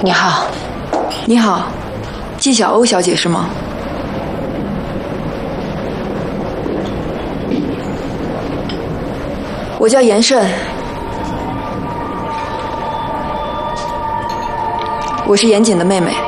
你好。 你好，纪晓欧小姐是吗？我叫严慎，我是严谨的妹妹。